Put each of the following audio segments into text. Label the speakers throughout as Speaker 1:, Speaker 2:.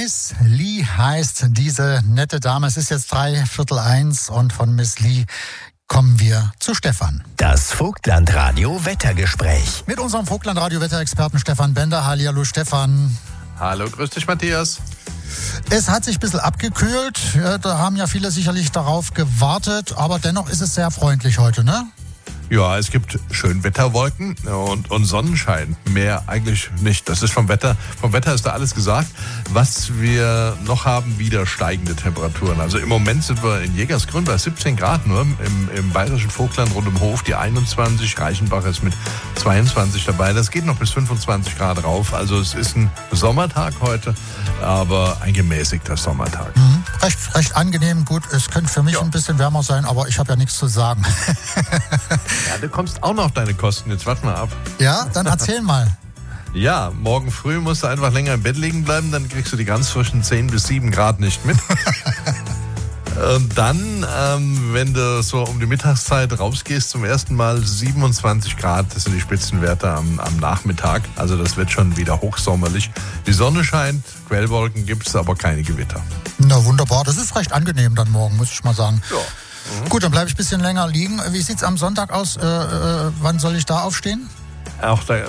Speaker 1: Miss Lee heißt diese nette Dame. Es ist jetzt 1:03 und von Miss Lee kommen wir zu Stefan.
Speaker 2: Das Vogtlandradio Wettergespräch.
Speaker 1: Mit unserem Vogtlandradio Wetterexperten Stefan Bender. Hallihallo Stefan.
Speaker 3: Hallo, grüß dich Matthias.
Speaker 1: Es hat sich ein bisschen abgekühlt. Da haben ja viele sicherlich darauf gewartet. Aber dennoch ist es sehr freundlich heute, ne?
Speaker 3: Ja, es gibt Schönwetterwolken und Sonnenschein. Mehr eigentlich nicht. Das ist vom Wetter ist da alles gesagt. Was wir noch haben, wieder steigende Temperaturen. Also im Moment sind wir in Jägersgrün bei 17 Grad nur im bayerischen Vogtland rund um Hof, die 21. Reichenbach ist mit 22 dabei. Das geht noch bis 25 Grad rauf. Also es ist ein Sommertag heute, aber ein gemäßigter Sommertag.
Speaker 1: Recht angenehm, gut. Es könnte für mich ein bisschen wärmer sein, aber ich habe ja nichts zu sagen.
Speaker 3: Ja, du kommst auch noch auf deine Kosten. Jetzt warte mal ab.
Speaker 1: Ja, dann erzähl mal.
Speaker 3: Ja, morgen früh musst du einfach länger im Bett liegen bleiben, dann kriegst du die ganz frischen 10 bis 7 Grad nicht mit. Und dann, wenn du so um die Mittagszeit rausgehst, zum ersten Mal 27 Grad, das sind die Spitzenwerte am Nachmittag. Also das wird schon wieder hochsommerlich. Die Sonne scheint, Quellwolken gibt es, aber keine Gewitter.
Speaker 1: Na wunderbar, das ist recht angenehm dann morgen, muss ich mal sagen.
Speaker 3: Ja.
Speaker 1: Gut, dann bleibe ich ein bisschen länger liegen. Wie sieht's am Sonntag aus? Wann soll ich da aufstehen?
Speaker 3: Auch da,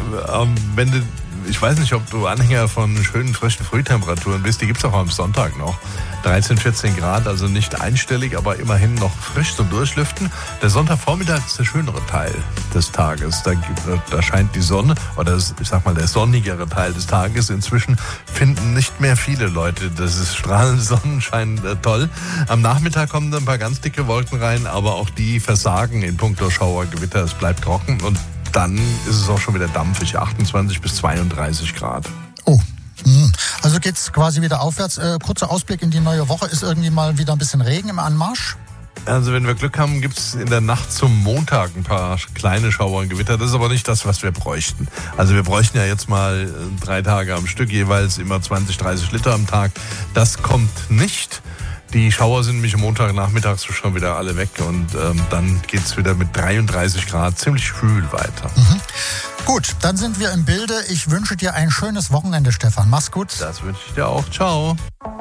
Speaker 3: ich weiß nicht, ob du Anhänger von schönen, frischen Frühtemperaturen bist. Die gibt es auch am Sonntag noch. 13, 14 Grad, also nicht einstellig, aber immerhin noch frisch zum Durchlüften. Der Sonntagvormittag ist der schönere Teil des Tages. Da scheint die Sonne, oder ich sag mal der sonnigere Teil des Tages. Inzwischen finden nicht mehr viele Leute das ist strahlende Sonnenschein toll. Am Nachmittag kommen ein paar ganz dicke Wolken rein, aber auch die versagen in puncto Schauergewitter. Es bleibt trocken und dann ist es auch schon wieder dampfig, 28 bis 32 Grad.
Speaker 1: Oh, also geht's quasi wieder aufwärts. Kurzer Ausblick in die neue Woche. Ist irgendwie mal wieder ein bisschen Regen im Anmarsch?
Speaker 3: Also wenn wir Glück haben, gibt es in der Nacht zum Montag ein paar kleine Schauer und Gewitter. Das ist aber nicht das, was wir bräuchten. Also wir bräuchten ja jetzt mal 3 Tage am Stück, jeweils immer 20, 30 Liter am Tag. Das kommt nicht. Die Schauer sind nämlich am Montagnachmittag schon wieder alle weg und dann geht es wieder mit 33 Grad ziemlich schwül weiter.
Speaker 1: Gut, dann sind wir im Bilde. Ich wünsche dir ein schönes Wochenende, Stefan. Mach's gut.
Speaker 3: Das wünsche ich dir auch. Ciao.